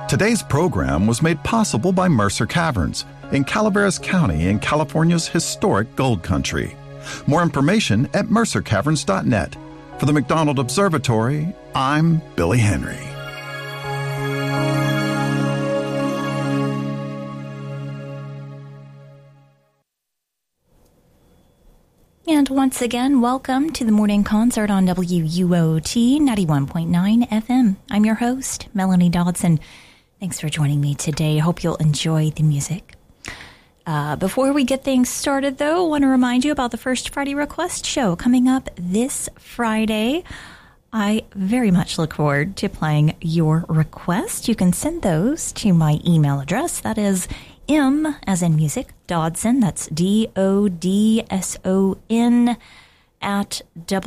Today's program was made possible by Mercer Caverns in Calaveras County in California's historic gold country. More information at mercercaverns.net. For the McDonald Observatory, I'm Billy Henry. And once again, welcome to the morning concert on WUOT 91.9 FM. I'm your host, Melanie Dodson. Thanks for joining me today. Hope you'll enjoy the music. Before we get things started, though, I want to remind you about the First Friday Request Show coming up this Friday. I very much look forward to playing your request. You can send those to my email address. That is M, as in music, Dodson, that's DODSON, at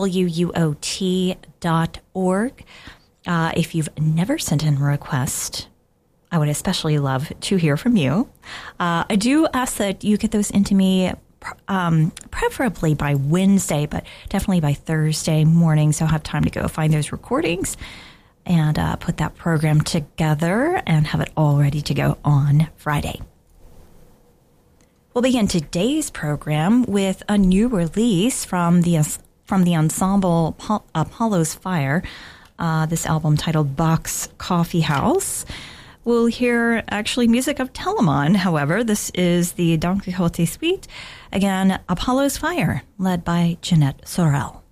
WUOT.org. If you've never sent in a request, I would especially love to hear from you. I do ask that you get those into me preferably by Wednesday, but definitely by Thursday morning, so I'll have time to go find those recordings and put that program together and have it all ready to go on Friday. We'll begin today's program with a new release from the ensemble Apollo's Fire, this album titled Bach's Coffee House. We'll hear actually music of Telemann, however. This is the Don Quixote Suite. Again, Apollo's Fire, led by Jeanette Sorel.